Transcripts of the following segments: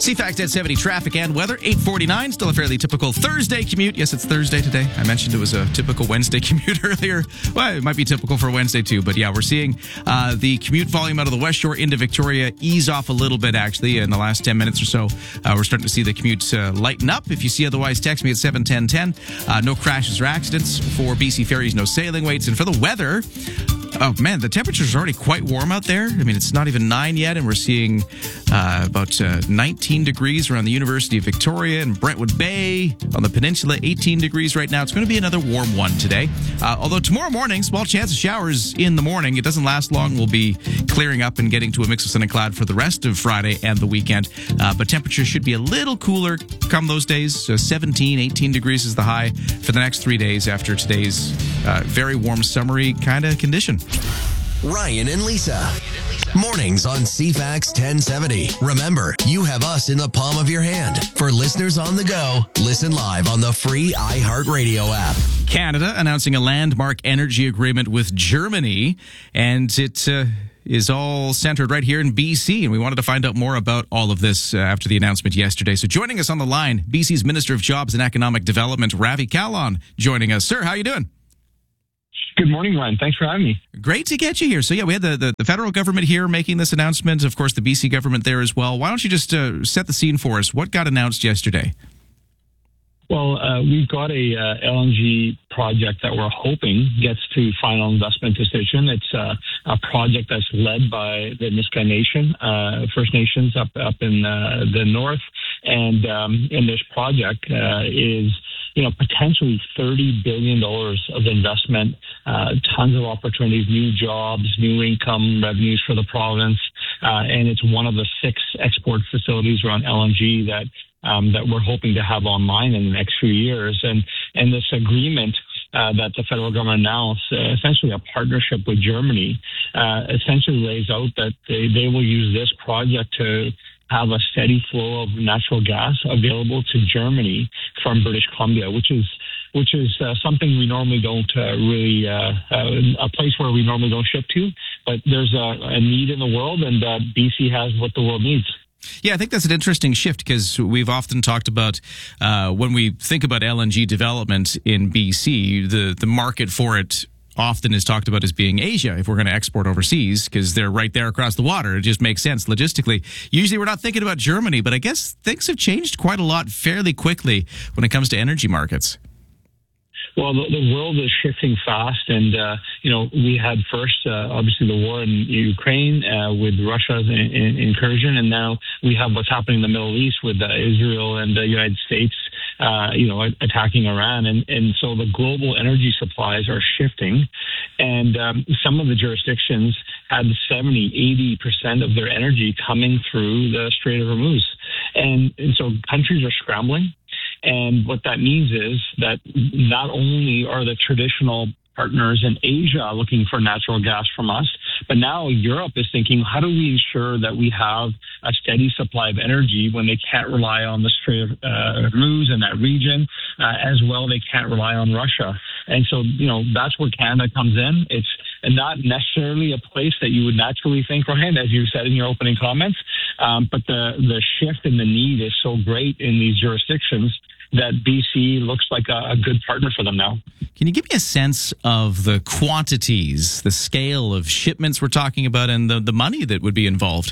CFAX 1070 traffic and weather, 8:49. Still a fairly typical Thursday commute. Yes, it's Thursday today. I mentioned it was a typical Wednesday commute earlier. Well, it might be typical for Wednesday too, but yeah, we're seeing the commute volume out of the West Shore into Victoria ease off a little bit, actually, in the last 10 minutes or so. We're starting to see the commute lighten up. If you see otherwise, text me at 71010. No crashes or accidents for BC Ferries, no sailing waits. And for the weather, oh man, the temperatures are already quite warm out there. I mean, it's not even 9 yet, and we're seeing about 19 degrees around the University of Victoria and Brentwood Bay. On the peninsula, 18 degrees right now. It's going to be another warm one today. Although tomorrow morning, small chance of showers in the morning. It doesn't last long. We'll be clearing up and getting to a mix of sun and cloud for the rest of Friday and the weekend. But temperatures should be a little cooler come those days. 17, 18 degrees is the high for the next 3 days after today's very warm, summery kind of condition. Ryan and Lisa. Mornings on CFAX 1070. Remember, you have us in the palm of your hand. For listeners on the go, listen live on the free iHeartRadio app. Canada announcing a landmark energy agreement with Germany, and it is all centered right here in BC, and we wanted to find out more about all of this after the announcement yesterday. So joining us on the line, BC's Minister of Jobs and Economic Development, Ravi Kahlon, joining us. Sir, how are you doing? Good morning, Ryan. Thanks for having me. Great to get you here. So, yeah, we had the federal government here making this announcement. Of course, the BC government there as well. Why don't you just set the scene for us? What got announced yesterday? Well, we've got a LNG project that we're hoping gets to final investment decision. It's a project that's led by the Nisga'a Nation, First Nations up in the north. And this project is potentially $30 billion of investment, tons of opportunities, new jobs, new income revenues for the province. And it's one of the 6 export facilities around LNG that we're hoping to have online in the next few years. And this agreement that the federal government announced, essentially a partnership with Germany, essentially lays out that they will use this project to have a steady flow of natural gas available to Germany from British Columbia, which is something we normally don't really a place where we normally don't ship to. But there's a need in the world, and BC has what the world needs. Yeah, I think that's an interesting shift because we've often talked about when we think about LNG development in BC, the market for it often is talked about as being Asia if we're going to export overseas because they're right there across the water. It just makes sense logistically. Usually we're not thinking about Germany, but I guess things have changed quite a lot fairly quickly when it comes to energy markets. Well, the world is shifting fast, and we had first obviously the war in Ukraine with Russia's incursion, and now we have what's happening in the Middle East with Israel and the United States, attacking Iran, and so the global energy supplies are shifting, and some of the jurisdictions had 70-80% of their energy coming through the Strait of Hormuz, and so countries are scrambling. And what that means is that not only are the traditional partners in Asia looking for natural gas from us, but now Europe is thinking, how do we ensure that we have a steady supply of energy when they can't rely on the Strait of Hormuz in that region? As well, they can't rely on Russia. And so, that's where Canada comes in. It's not necessarily a place that you would naturally think, Ryan, as you said in your opening comments, but the shift in the need is so great in these jurisdictions that BC looks like a good partner for them now. Can you give me a sense of the quantities, the scale of shipments we're talking about, and the money that would be involved?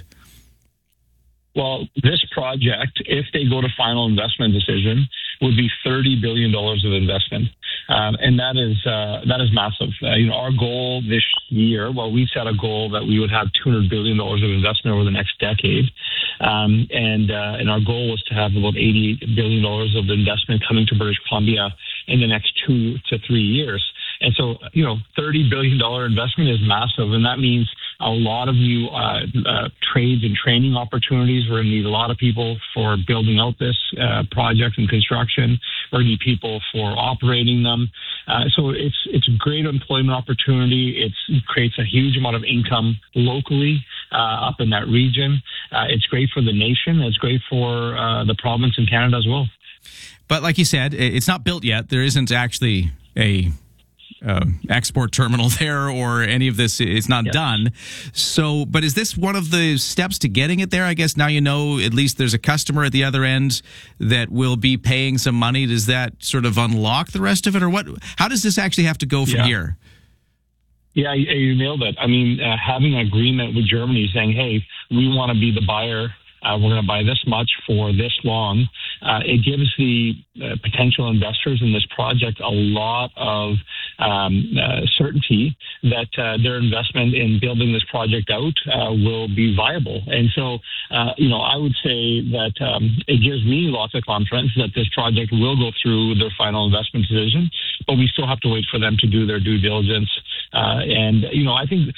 Well, this project, if they go to final investment decision, would be $30 billion of investment. And that is massive. Our goal this year, we set a goal that we would have $200 billion of investment over the next decade. And our goal was to have about $88 billion of investment coming to British Columbia in the next 2 to 3 years. And so, $30 billion investment is massive, and that means a lot of new trades and training opportunities. We're going to need a lot of people for building out this project and construction. We're going to need people for operating them. So it's a great employment opportunity. It creates a huge amount of income locally up in that region. It's great for the nation. It's great for the province and Canada as well. But like you said, it's not built yet. There isn't actually a export terminal there, or any of this is not done. So, but is this one of the steps to getting it there? I guess now you know at least there's a customer at the other end that will be paying some money. Does that sort of unlock the rest of it, or what? How does this actually have to go from here? Yeah, you nailed it. I mean, having an agreement with Germany saying, hey, we want to be the buyer. We're going to buy this much for this long. It gives the potential investors in this project a lot of certainty that their investment in building this project out will be viable. And so, I would say that it gives me lots of confidence that this project will go through their final investment decision, but we still have to wait for them to do their due diligence. I think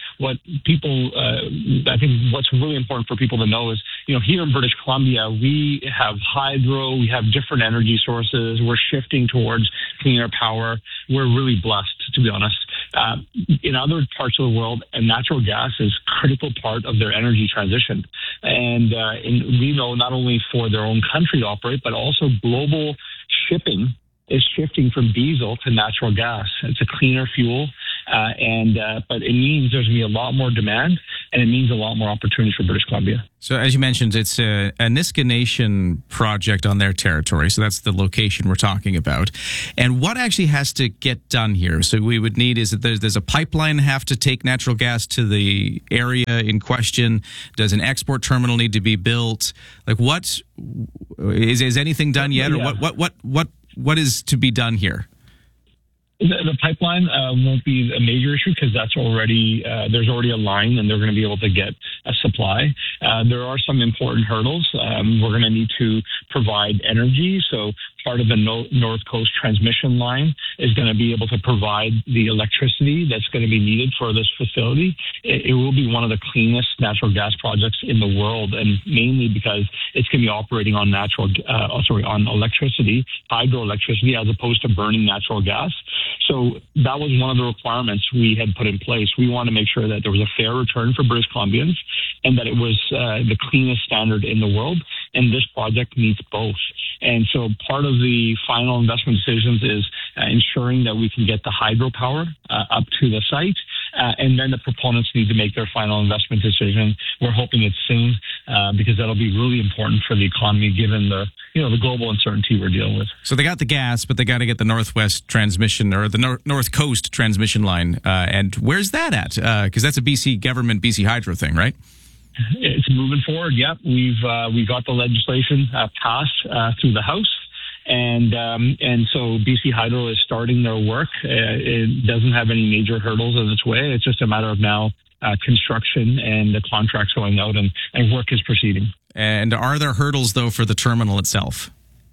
what's really important for people to know is, here in British Columbia, we have hydro, we have different energy sources, we're shifting towards cleaner power. We're really blessed, to be honest. In other parts of the world, natural gas is a critical part of their energy transition. And we know not only for their own country to operate, but also global shipping is shifting from diesel to natural gas. It's a cleaner fuel, but it means there's going to be a lot more demand, and it means a lot more opportunity for British Columbia. So, as you mentioned, it's a Nisga'a Nation project on their territory. So that's the location we're talking about. And what actually has to get done here? So we would need is that there's a pipeline have to take natural gas to the area in question. Does an export terminal need to be built? Like, what is anything done yet, or what is to be done here? The pipeline won't be a major issue because that's already there's already a line, and they're going to be able to get a supply. There are some important hurdles. We're going to need to provide energy. So part of the North Coast transmission line is going to be able to provide the electricity that's going to be needed for this facility. It will be one of the cleanest natural gas projects in the world, and mainly because it's going to be operating on on electricity, hydroelectricity, as opposed to burning natural gas. So that was one of the requirements we had put in place. We want to make sure that there was a fair return for British Columbians and that it was the cleanest standard in the world. And this project meets both. And so part of the final investment decisions is ensuring that we can get the hydropower up to the site. And then the proponents need to make their final investment decision. We're hoping it's soon because that'll be really important for the economy given the global uncertainty we're dealing with. So they got the gas, but they got to get the Northwest transmission or the North Coast transmission line. And where's that at? Because that's a BC government, BC Hydro thing, right? It's moving forward. Yep, we got the legislation passed through the House. And so BC Hydro is starting their work. It doesn't have any major hurdles in its way. It's just a matter of now construction and the contracts going out and work is proceeding. And are there hurdles, though, for the terminal itself?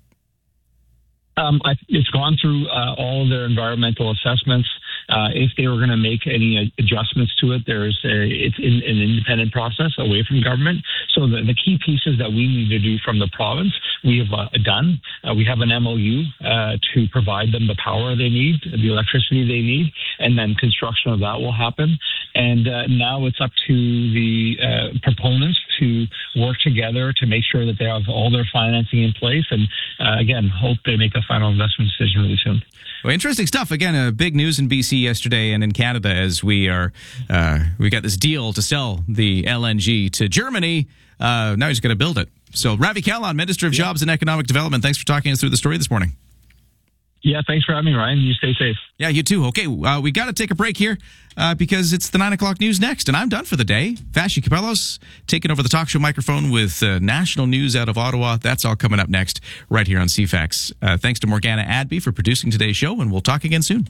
It's gone through all of their environmental assessments. If they were going to make any adjustments to it, it's in an independent process away from government. So the key pieces that we need to do from the province, we have done. We have an MOU to provide them the power they need, the electricity they need, and then construction of that will happen. And now it's up to the proponents to work together to make sure that they have all their financing in place. And again, hope they make a final investment decision really soon. Well, interesting stuff. Again, big news in BC yesterday and in Canada as we got this deal to sell the LNG to Germany. Now he's going to build it. So Ravi Kahlon, Minister of Jobs and Economic Development, thanks for talking us through the story this morning. Yeah, thanks for having me, Ryan. You stay safe. Yeah, you too. Okay, we got to take a break here because it's the 9 o'clock news next, and I'm done for the day. Vassy Kapelos taking over the talk show microphone with national news out of Ottawa. That's all coming up next right here on CFAX. Thanks to Morgana Adby for producing today's show, and we'll talk again soon.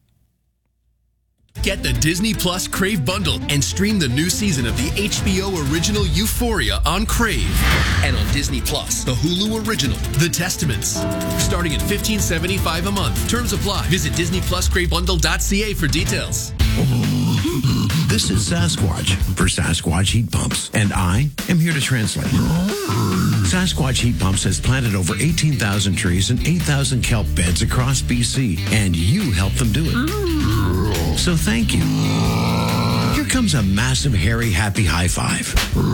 Get the Disney Plus Crave bundle and stream the new season of the HBO original Euphoria on Crave. And on Disney Plus, the Hulu original, The Testaments. Starting at $15.75 a month. Terms apply. Visit DisneyPlusCraveBundle.ca for details. This is Sasquatch for Sasquatch Heat Pumps, and I am here to translate. Sasquatch Heat Pumps has planted over 18,000 trees and 8,000 kelp beds across BC, and you helped them do it. So thank you. Here comes a massive, hairy, happy high five.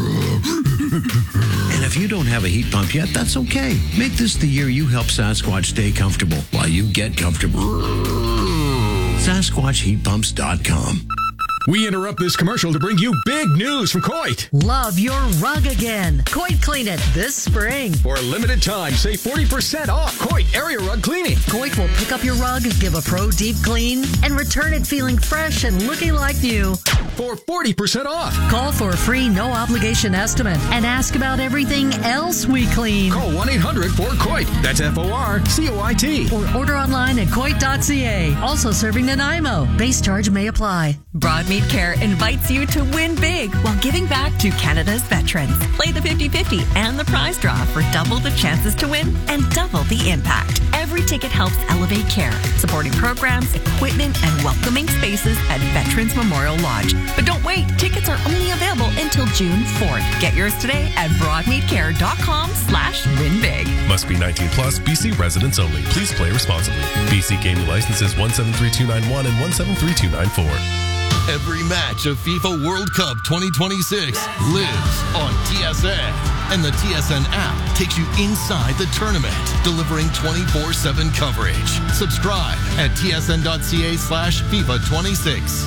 And if you don't have a heat pump yet, that's okay. Make this the year you help Sasquatch stay comfortable while you get comfortable. SasquatchHeatPumps.com. We interrupt this commercial to bring you big news from Coit. Love your rug again. Coit Clean It this spring. For a limited time, save 40% off Coit Area Rug Cleaning. Coit will pick up your rug, give a pro deep clean, and return it feeling fresh and looking like new. For 40% off. Call for a free no-obligation estimate and ask about everything else we clean. Call 1-800-4COIT. That's FORCOIT. Or order online at Coit.ca. Also serving Nanaimo. Base charge may apply. Broadmead Care invites you to win big while giving back to Canada's veterans. Play the 50-50 and the prize draw for double the chances to win and double the impact. Every ticket helps elevate care, supporting programs, equipment, and welcoming spaces at Veterans Memorial Lodge. But don't wait. Tickets are only available until June 4th. Get yours today at broadmeadcare.com/winbig. Must be 19 plus, BC residents only. Please play responsibly. BC Gaming Licenses 173291 and 173294. Every match of FIFA World Cup 2026 lives on TSN. And the TSN app takes you inside the tournament, delivering 24/7 coverage. Subscribe at tsn.ca/FIFA26.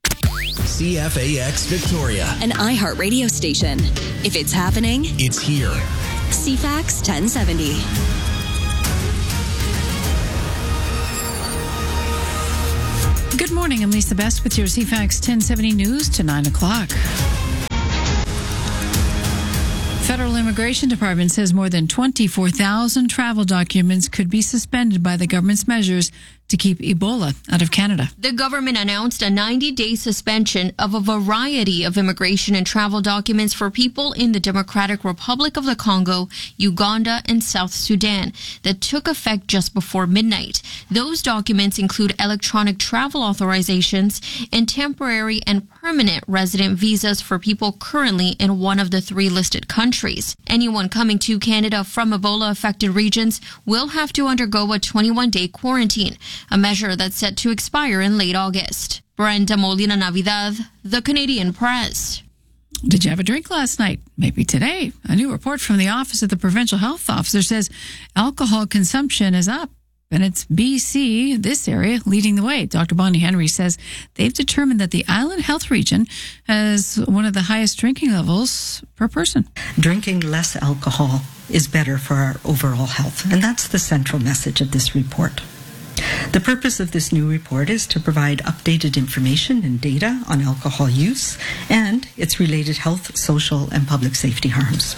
CFAX Victoria. An iHeart radio station. If it's happening, it's here. CFAX 1070. Good morning. I'm Lisa Best with your CFAX 1070 news to 9 o'clock. Federal Immigration Department says more than 24,000 travel documents could be suspended by the government's measures to keep Ebola out of Canada. The government announced a 90-day suspension of a variety of immigration and travel documents for people in the Democratic Republic of the Congo, Uganda, and South Sudan that took effect just before midnight. Those documents include electronic travel authorizations and temporary and permanent resident visas for people currently in one of the 3 listed countries. Anyone coming to Canada from Ebola-affected regions will have to undergo a 21-day quarantine, a measure that's set to expire in late August. Brenda Molina Navidad, The Canadian Press. Did you have a drink last night? Maybe today. A new report from the Office of the Provincial Health Officer says alcohol consumption is up. And it's BC, this area, leading the way. Dr. Bonnie Henry says they've determined that the Island Health Region has one of the highest drinking levels per person. Drinking less alcohol is better for our overall health. And that's the central message of this report. The purpose of this new report is to provide updated information and data on alcohol use and its related health, social, and public safety harms.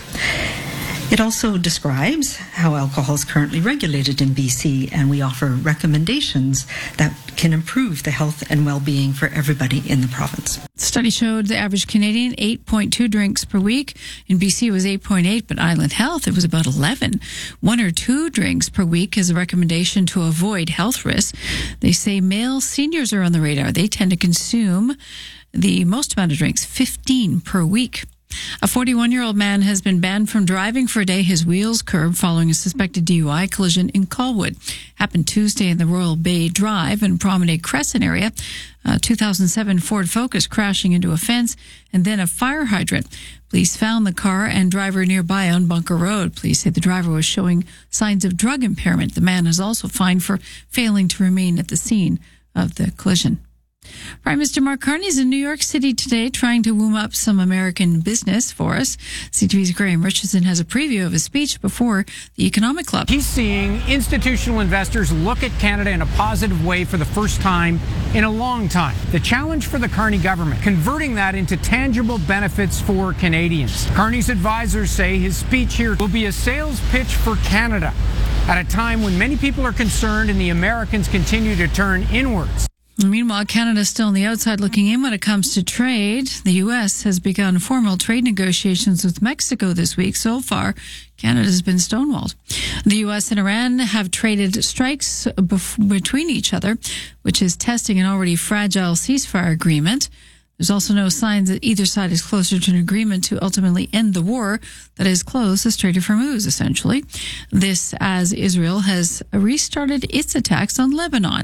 It also describes how alcohol is currently regulated in BC, and we offer recommendations that can improve the health and well-being for everybody in the province. The study showed the average Canadian 8.2 drinks per week. In BC, it was 8.8, but Island Health, it was about 11. 1 or 2 drinks per week is a recommendation to avoid health risks. They say male seniors are on the radar. They tend to consume the most amount of drinks, 15 per week. A 41-year-old man has been banned from driving for a day. His wheels curved following a suspected DUI collision in Colwood. Happened Tuesday in the Royal Bay Drive and Promenade Crescent area. A 2007 Ford Focus crashing into a fence and then a fire hydrant. Police found the car and driver nearby on Bunker Road. Police say the driver was showing signs of drug impairment. The man is also fined for failing to remain at the scene of the collision. Prime Minister Mark Carney is in New York City today trying to woo up some American business for us. CTV's Graham Richardson has a preview of his speech before the Economic Club. He's seeing institutional investors look at Canada in a positive way for the first time in a long time. The challenge for the Carney government, converting that into tangible benefits for Canadians. Carney's advisors say his speech here will be a sales pitch for Canada at a time when many people are concerned and the Americans continue to turn inwards. Meanwhile, Canada is still on the outside looking in when it comes to trade. The U.S. has begun formal trade negotiations with Mexico this week. So far, Canada has been stonewalled. The U.S. and Iran have traded strikes between each other, which is testing an already fragile ceasefire agreement. There's also no signs that either side is closer to an agreement to ultimately end the war that has closed the Strait of Hormuz, essentially. This as Israel has restarted its attacks on Lebanon.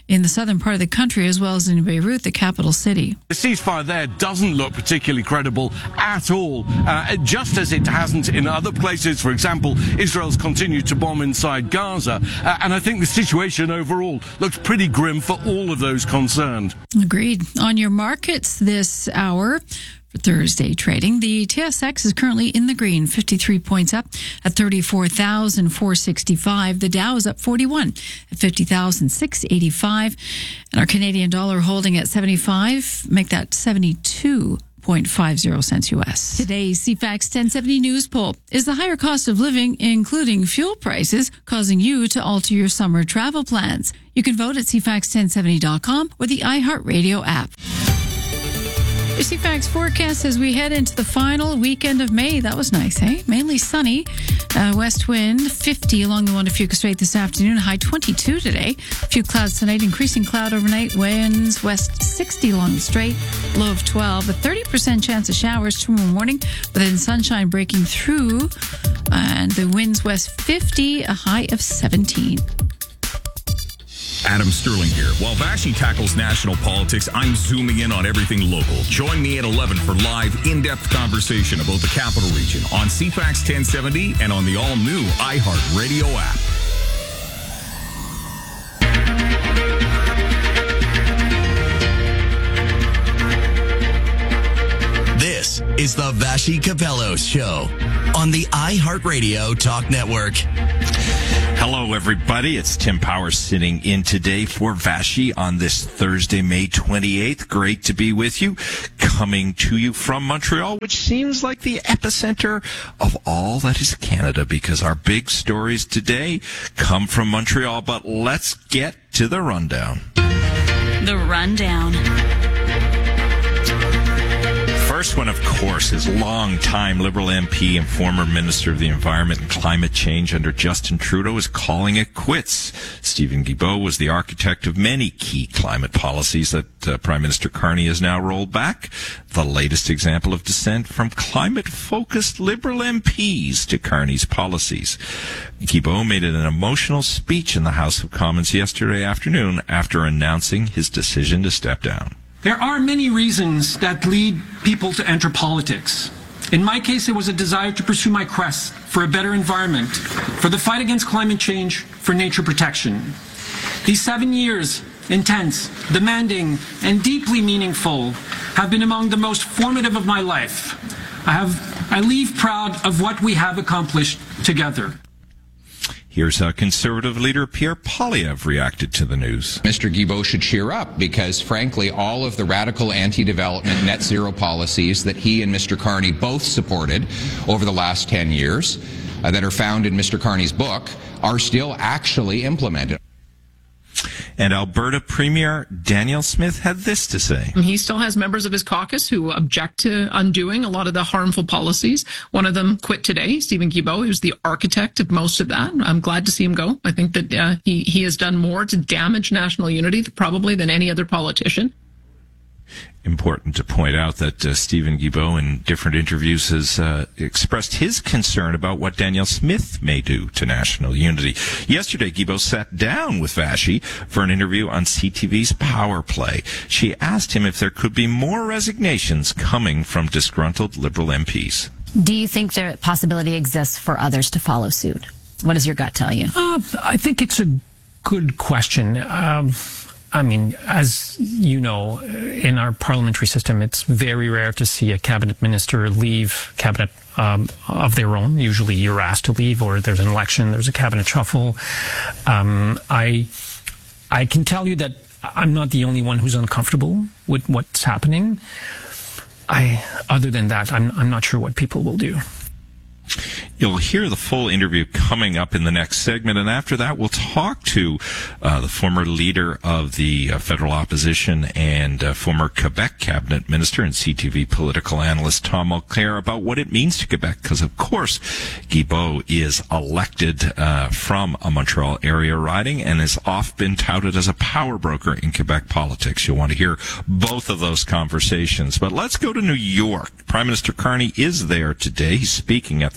in the southern part of the country, as well as in Beirut, the capital city. The ceasefire there doesn't look particularly credible at all, just as it hasn't in other places. For example, Israel's continued to bomb inside Gaza, and I think the situation overall looks pretty grim for all of those concerned. Agreed. On your markets this hour, for Thursday trading, the TSX is currently in the green, 53 points up at 34,465. The Dow is up 41 at 50,685. And our Canadian dollar holding at 75, make that 72.50 cents U.S. Today's CFAX 1070 News Poll. Is the higher cost of living, including fuel prices, causing you to alter your summer travel plans? You can vote at CFAX1070.com or the iHeartRadio app. Your CFAX forecast as we head into the final weekend of May. That was nice, eh? Mainly sunny. West wind 50 along the Juan de Fuca Strait this afternoon. High 22 today. A few clouds tonight. Increasing cloud overnight. Winds west 60 along the strait. Low of 12. A 30% chance of showers tomorrow morning. But then sunshine breaking through. And the winds west 50. A high of 17. Adam Sterling here. While Vashi tackles national politics, I'm zooming in on everything local. Join me at 11 for live, in-depth conversation about the Capital Region on CFAX 1070 and on the all-new iHeartRadio app. This is the Vashi Capellos Show on the iHeartRadio Talk Network. Hello, everybody. It's Tim Powers sitting in today for Vashi on this Thursday, May 28th. Great to be with you. Coming to you from Montreal, which seems like the epicenter of all that is Canada, because our big stories today come from Montreal. But let's get to the rundown. The rundown. First one, of course, is longtime Liberal MP and former Minister of the Environment and Climate Change under Justin Trudeau is calling it quits. Stephen Guilbeault was the architect of many key climate policies that Prime Minister Carney has now rolled back. The latest example of dissent from climate-focused Liberal MPs to Carney's policies. Guilbeault made an emotional speech in the House of Commons yesterday afternoon after announcing his decision to step down. There are many reasons that lead people to enter politics. In my case, it was a desire to pursue my quest for a better environment, for the fight against climate change, for nature protection. These 7 years, intense, demanding, and deeply meaningful, have been among the most formative of my life. I leave proud of what we have accomplished together. Here's how Conservative leader Pierre Poilievre reacted to the news. Mr. Guilbeault should cheer up because, frankly, all of the radical anti-development net zero policies that he and Mr. Carney both supported over the last 10 years that are found in Mr. Carney's book are still actually implemented. And Alberta Premier Danielle Smith had this to say. He still has members of his caucus who object to undoing a lot of the harmful policies. One of them quit today, Stephen Guilbeault, who's the architect of most of that. I'm glad to see him go. I think that he has done more to damage national unity probably than any other politician. Important to point out that Stephen Guilbeault in different interviews has expressed his concern about what Danielle Smith may do to national unity. Yesterday, Guilbeault sat down with Vashi for an interview on CTV's Power Play. She asked him if there could be more resignations coming from disgruntled Liberal MPs. Do you think the possibility exists for others to follow suit? What does your gut tell you? I think it's a good question. I mean, as you know, in our parliamentary system, it's very rare to see a cabinet minister leave cabinet of their own. Usually you're asked to leave, or there's an election, there's a cabinet shuffle. I can tell you that I'm not the only one who's uncomfortable with what's happening. Other than that, I'm not sure what people will do. You'll hear the full interview coming up in the next segment, and after that we'll talk to the former leader of the federal opposition and former Quebec cabinet minister and CTV political analyst Tom Mulcair about what it means to Quebec, because of course Guilbeault is elected from a Montreal area riding and has often been touted as a power broker in Quebec politics. You'll want to hear both of those conversations. But let's go to New York. Prime Minister Carney is there today. He's speaking at the moment.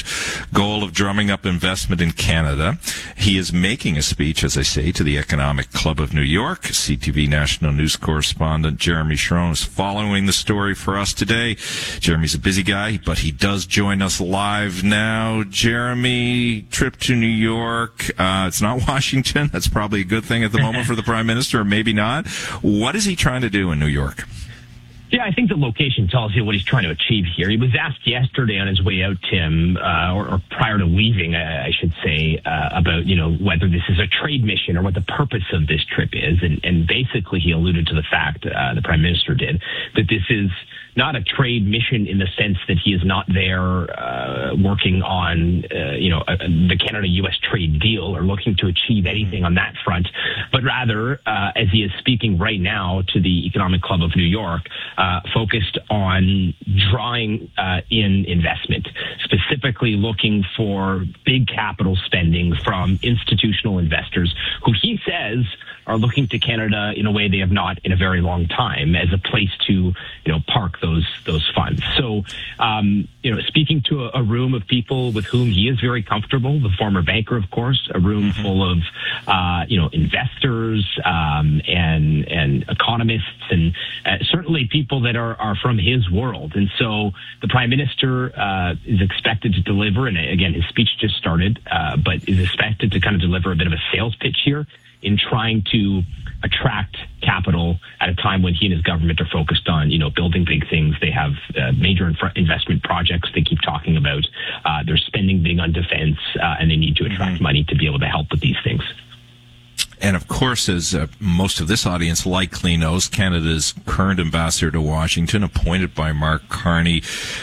goal of drumming up investment in Canada. He is making a speech, as I say, to the Economic Club of New York. CTV national news correspondent Jeremy Schron is following the story for us today. Jeremy's a busy guy, but he does join us live now. Jeremy, trip to New York. It's not Washington. That's probably a good thing at the moment for the Prime Minister, or maybe not. What is he trying to do in New York? Yeah, I think the location tells you what he's trying to achieve here. He was asked yesterday on his way out, Tim, or prior to leaving, I should say, about, whether this is a trade mission or what the purpose of this trip is. And basically he alluded to the fact, the Prime Minister did, that this is not a trade mission in the sense that he is not there working on, the Canada-U.S. trade deal or looking to achieve anything on that front, but rather, as he is speaking right now to the Economic Club of New York, focused on drawing in investment, specifically looking for big capital spending from institutional investors who he says are looking to Canada in a way they have not in a very long time as a place to, park those funds. So, speaking to a room of people with whom he is very comfortable, the former banker, of course, a room full of, investors and economists and certainly people that are from his world. And so the Prime Minister is expected to deliver, and again, his speech just started, but is expected to kind of deliver a bit of a sales pitch here in trying to attract capital at a time when he and his government are focused on, building big things. They have major investment projects they keep talking about. They're spending big on defense, and they need to attract money to be able to help with these things. And of course, as most of this audience likely knows, Canada's current ambassador to Washington, appointed by Mark Carney,